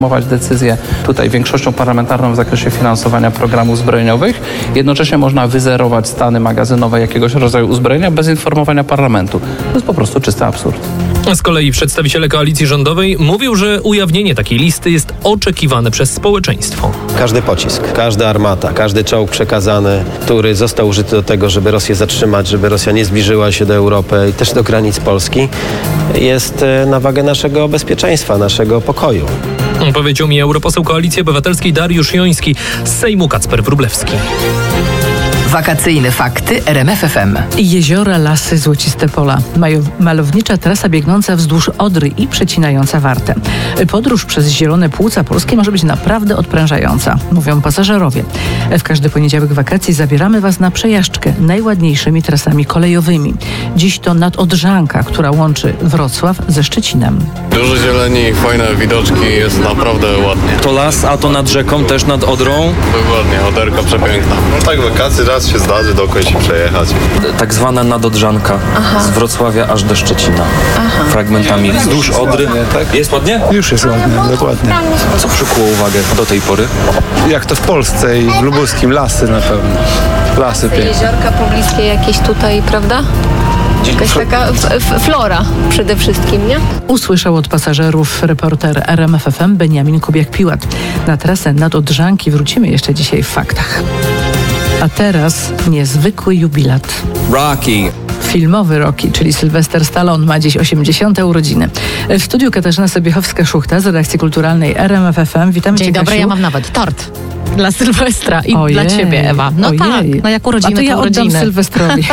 podejmować decyzje tutaj większością parlamentarną w zakresie finansowania programów zbrojeniowych. Jednocześnie można wyzerować stany magazynowe jakiegoś rodzaju uzbrojenia bez informowania parlamentu. To jest po prostu czysty absurd. Z kolei przedstawiciele koalicji rządowej mówią, że ujawnienie takiej listy jest oczekiwane przez społeczeństwo. Każdy pocisk, każda armata, każdy czołg przekazany, który został użyty do tego, żeby Rosję zatrzymać, żeby Rosja nie zbliżyła się do Europy i też do granic Polski, jest na wagę naszego bezpieczeństwa, naszego pokoju. Powiedział mi europoseł Koalicji Obywatelskiej Dariusz Joński, z Sejmu Kacper Wróblewski. Wakacyjne fakty RMF FM. Jeziora, lasy, złociste pola. Malownicza trasa biegnąca wzdłuż Odry i przecinająca Wartę. Podróż przez zielone płuca polskie może być naprawdę odprężająca, mówią pasażerowie. W każdy poniedziałek wakacji zabieramy Was na przejażdżkę najładniejszymi trasami kolejowymi. Dziś to Nadodrzanka, która łączy Wrocław ze Szczecinem. Dużo zieleni, fajne widoczki, jest naprawdę ładnie. To las, a to nad rzeką, też nad Odrą. Dokładnie, Oderka przepiękna. No tak, wakacje raz się zdarzy dookoła i przejechać. Tak zwana Nadodrzanka. Z Wrocławia aż do Szczecina. Fragmentami wzdłuż Odry. Tak? Jest ładnie? Już jest ładnie, dokładnie. Co przykuło uwagę do tej pory? Jak to w Polsce i w lubuskim, lasy na pewno. Lasy piękne. Jeziorka pobliskie jakieś tutaj, prawda? Jakaś taka flora przede wszystkim, nie? Usłyszał od pasażerów reporter RMF FM Beniamin Kubiak-Piłat. Na trasę Nadodrzanki wrócimy jeszcze dzisiaj w faktach. A teraz niezwykły jubilat. Rocky. Filmowy Rocky, czyli Sylwester Stallone, ma dziś 80. urodziny. W studiu Katarzyna Sobiechowska-Szuchta z redakcji kulturalnej RMF FM. Witamy Cię, Dzień dobry, Kasiu. ja mam nawet tort dla Sylwestra i Ojej, dla Ciebie, Ewa. No ojej. tak, no jak urodziny, a to ja oddam urodziny. Sylwestrowi.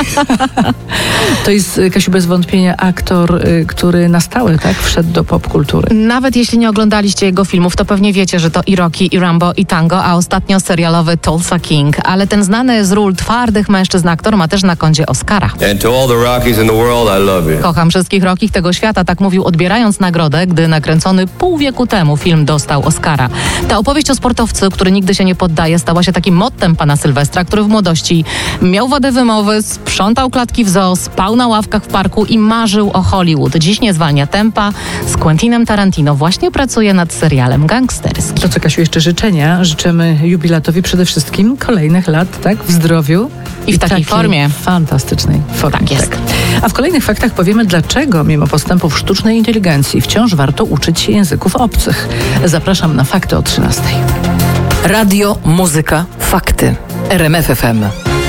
To jest, Kasiu, bez wątpienia aktor, który na stałe wszedł do popkultury. Nawet jeśli nie oglądaliście jego filmów, to pewnie wiecie, że to i Rocky, i Rambo, i Tango, a ostatnio serialowy Tulsa King. Ale ten znany z ról twardych mężczyzn aktor ma też na koncie Oscara. And to all the Rockies in the world, I love you. Kocham wszystkich Rockich tego świata, tak mówił odbierając nagrodę, gdy nakręcony pół wieku temu film dostał Oscara. Ta opowieść o sportowcu, który nigdy się nie poddaje, stała się takim mottem pana Sylwestra, który w młodości miał wadę wymowy, sprzątał klatki w zoo, spał na ławkach w parku i marzył o Hollywood. Dziś nie zwalnia tempa. Z Quentinem Tarantino właśnie pracuje nad serialem gangsterskim. To co, Kasiu, jeszcze życzenia. Życzymy jubilatowi przede wszystkim kolejnych lat, w zdrowiu. I w takiej formie. Fantastycznej formie. Tak jest. A w kolejnych faktach powiemy, dlaczego mimo postępów sztucznej inteligencji wciąż warto uczyć się języków obcych. Zapraszam na fakty o 13:00. Radio, muzyka, fakty. RMF FM.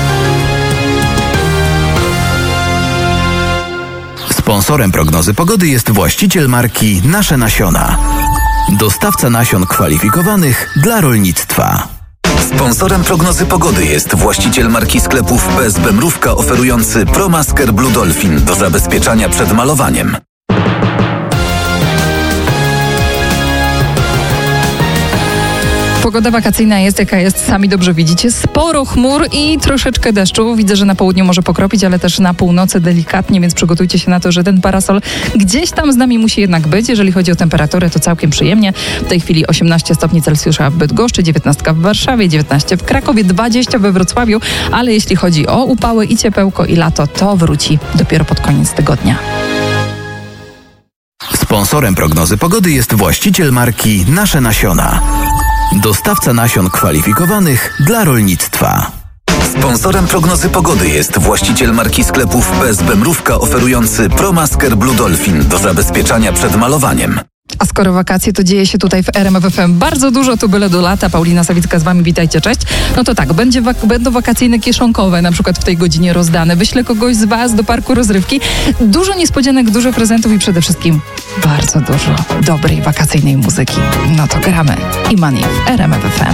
Sponsorem prognozy pogody jest właściciel marki Nasze Nasiona. Dostawca nasion kwalifikowanych dla rolnictwa. Sponsorem prognozy pogody jest właściciel marki sklepów PSB Mrówka oferujący ProMasker Blue Dolphin do zabezpieczania przed malowaniem. Pogoda wakacyjna jest jaka jest, sami dobrze widzicie. Sporo chmur i troszeczkę deszczu. Widzę, że na południu może pokropić, ale też na północy delikatnie, więc przygotujcie się na to, że ten parasol gdzieś tam z nami musi jednak być. Jeżeli chodzi o temperaturę, to całkiem przyjemnie. W tej chwili 18 stopni Celsjusza w Bydgoszczy, 19 w Warszawie, 19 w Krakowie, 20 we Wrocławiu, ale jeśli chodzi o upały i ciepełko i lato, to wróci dopiero pod koniec tygodnia. Sponsorem prognozy pogody jest właściciel marki Nasze Nasiona. Dostawca nasion kwalifikowanych dla rolnictwa. Sponsorem prognozy pogody jest właściciel marki sklepów PSB Mrówka oferujący ProMasker Blue Dolphin do zabezpieczania przed malowaniem. A skoro wakacje, to dzieje się tutaj w RMF FM bardzo dużo, to byle do lata. Paulina Sawicka z Wami, witajcie, cześć. No to tak, będą wakacyjne kieszonkowe, na przykład w tej godzinie rozdane. Wyślę kogoś z Was do parku rozrywki. Dużo niespodzianek, dużo prezentów i przede wszystkim bardzo dużo dobrej wakacyjnej muzyki. No to gramy. I Money w RMF FM.